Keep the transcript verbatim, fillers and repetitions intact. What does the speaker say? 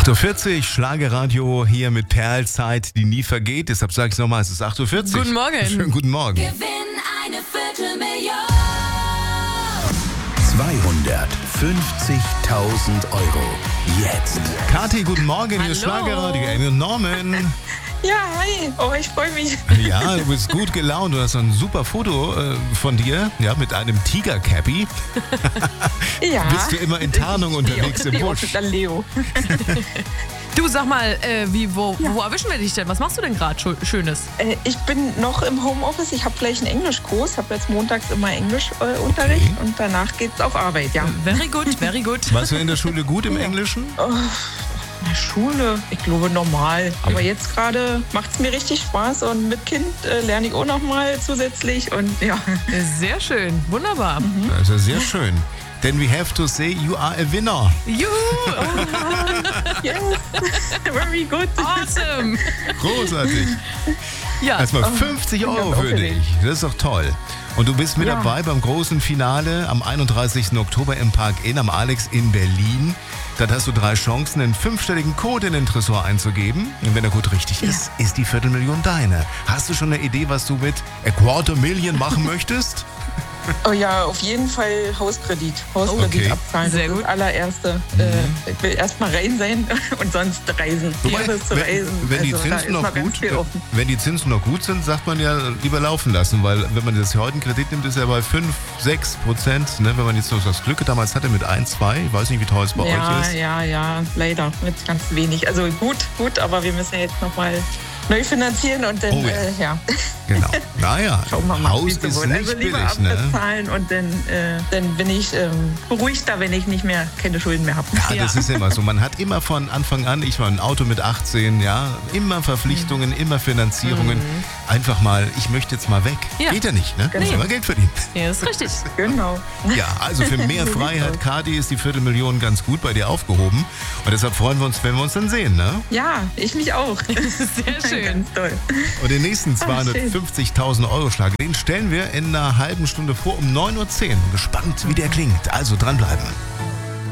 acht Uhr vierzig, Schlagerradio hier mit Perlzeit, die nie vergeht. Deshalb sage ich es nochmal, es ist acht Uhr vierzig. Guten Morgen. Schönen guten Morgen. Gewinn eine Viertelmillion. zweihundertfünfzigtausend Euro. Jetzt. Kathi, guten Morgen, hier ist Hallo. Schlagerradio. Amy und Norman. Ja, hi. Oh, ich freue mich. Ja, du bist gut gelaunt. Du hast ein super Foto äh, von dir, ja, mit einem Tiger-Cappy. Ja. Bist du immer in Tarnung unterwegs im Leo, Busch? der Leo. Du, sag mal, äh, wie, wo, wo erwischen wir dich denn? Was machst du denn gerade Schönes? Äh, ich bin noch im Homeoffice. Ich habe gleich einen Englischkurs. Habe jetzt montags immer Englischunterricht Okay. und danach geht's auf Arbeit, ja. Very good, very good. Warst du in der Schule gut im Englischen? In der Schule, ich glaube normal. Aber jetzt gerade macht es mir richtig Spaß und mit Kind äh, lerne ich auch noch mal zusätzlich und ja. Sehr schön, wunderbar. Das ist sehr schön. Denn we have to say, you are a winner. Juhu, Yes, very good. awesome. Großartig. Ja, Erstmal fünfzig bin Euro ganz für dich. aufgeregt. Das ist doch toll. Und du bist mit Ja. dabei beim großen Finale am einunddreißigsten Oktober im Park Inn am Alex in Berlin. Dort hast du drei Chancen, einen fünfstelligen Code in den Tresor einzugeben. Und wenn der Code richtig ist, ist die Viertelmillion deine. Hast du schon eine Idee, was du mit a Quarter Million machen möchtest? Oh ja, auf jeden Fall Hauskredit. Hauskredit Okay. abzahlen. Sehr das gut. ist das allererste. Äh, ich will erstmal rein sein und sonst reisen. Wobei, Liebe ist zu wenn, reisen. wenn, die Also, da Zinsen ist noch noch ganz gut, viel offen. wenn die Zinsen noch gut sind, sagt man ja lieber laufen lassen, weil wenn man das heute einen Kredit nimmt, ist er bei fünf, sechs Prozent. Ne? Wenn man jetzt noch das Glück damals hatte mit ein, zwei, ich weiß nicht, wie teuer es bei Ja, euch ist. ja, ja, leider. Mit ganz wenig. Also gut, gut, aber wir müssen ja jetzt nochmal neu finanzieren und dann, Oh ja. äh, ja. Genau. Naja, Schauen wir mal, Haus wie es ist wohl. nicht Also lieber billig, ne? abbezahlen und dann, äh, dann bin ich ähm, beruhigter, wenn ich nicht mehr keine Schulden mehr habe. Ja, das Ja. ist immer so. Man hat immer von Anfang an, ich war ein Auto mit achtzehn, ja, immer Verpflichtungen, immer Finanzierungen. Einfach mal, ich möchte jetzt mal weg. Ja. Geht ja nicht, ne? Muss Nee. immer Geld verdienen. ja, ist richtig. Genau. Ja, also für mehr Freiheit, Kati, ist die Viertelmillion ganz gut bei dir aufgehoben. Und deshalb freuen wir uns, wenn wir uns dann sehen, ne? Ja, ich mich auch. Sehr schön. Ganz toll. Und den nächsten schön. zweihundertfünfzigtausend Euro Schlag, den stellen wir in einer halben Stunde vor um neun Uhr zehn. Gespannt, wie der klingt. Also dranbleiben.